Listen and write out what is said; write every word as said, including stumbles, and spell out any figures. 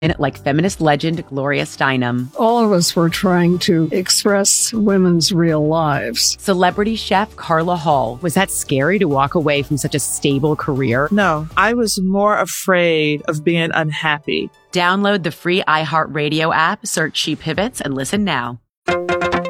like feminist legend Gloria Steinem. All of us were trying to express women's real lives. Celebrity chef Carla Hall. Was that scary to walk away from such a stable career? No, I was more afraid of being unhappy. Download the free iHeartRadio app, search She Pivots, and listen now.